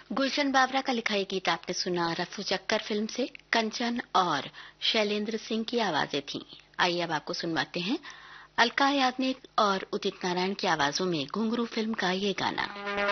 गुलशन बावरा का लिखा ये गीत आपने सुना रफू चक्कर फिल्म से। कंचन और शैलेंद्र सिंह की आवाजें थीं। आइए अब आपको सुनवाते हैं अलका याग्निक और उदित नारायण की आवाजों में घुंघरू फिल्म का ये गाना।